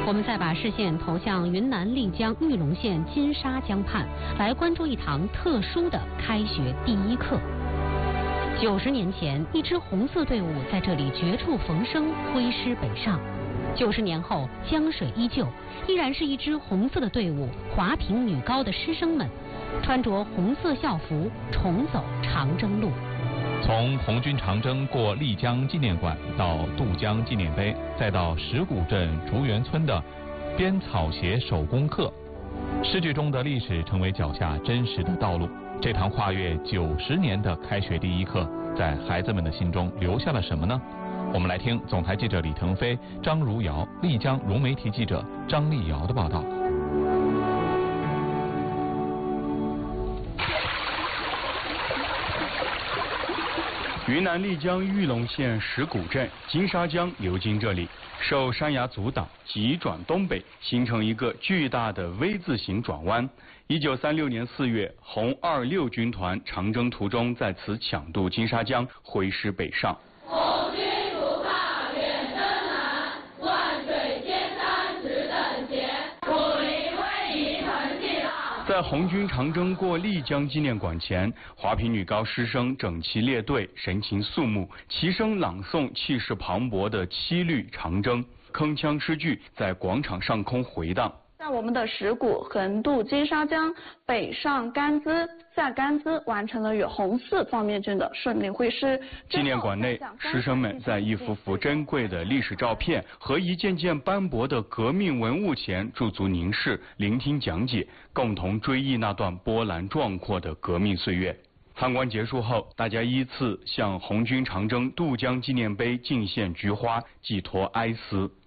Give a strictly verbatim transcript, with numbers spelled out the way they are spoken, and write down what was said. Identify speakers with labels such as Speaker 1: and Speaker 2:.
Speaker 1: 我们再把视线投向云南丽江玉龙县金沙江畔，来关注一堂特殊的开学第一课。九十年前，一支红色队伍在这里绝处逢生，挥师北上。九十年后，江水依旧，依然是一支红色的队伍。华坪女高的师生们穿着红色校服，重走长征路。
Speaker 2: 从红军长征过丽江纪念馆到渡江纪念碑，再到石鼓镇竹园村的编草鞋手工课，诗句中的历史成为脚下真实的道路。这堂跨越九十年的开学第一课，在孩子们的心中留下了什么呢？我们来听总台记者李腾飞、张如瑶、丽江融媒体记者张丽瑶的报道。
Speaker 3: 云南丽江玉龙县石鼓镇金沙江流经这里，受山崖阻挡，急转东北，形成一个巨大的 V 字形转弯。一九三六年四月，红二六军团长征途中在此抢渡金沙江，挥师北上。
Speaker 4: 红军不怕远征难，万水千山只等闲，武林威仪腾气浪。
Speaker 3: 在红军长征过丽江纪念馆前，华坪女高师生整齐列队，神情肃穆，齐声朗诵气势磅礴的七律长征，铿锵诗句在广场上空回荡。
Speaker 5: 在我们的石鼓横渡金沙江，北上甘孜，下甘孜，完成了与红四方面军的顺利会师。
Speaker 3: 纪念馆内，师生们在一幅幅珍贵的历史照片和一件件斑驳的革命文物前驻足凝视，聆听讲解，共同追忆那段波澜壮阔的革命岁月。参观结束后，大家依次向红军长征渡江纪念碑敬献菊花，寄托哀思。